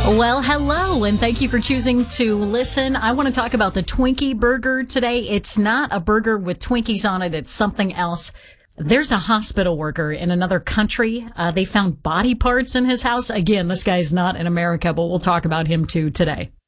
Well, hello, and thank you for choosing to listen. I want to talk about the Twinkie burger today. It's not a burger with Twinkies on it. It's something else. There's a hospital worker in another country. They found body parts in his house. Again, this guy's not in America, but we'll talk about him too today.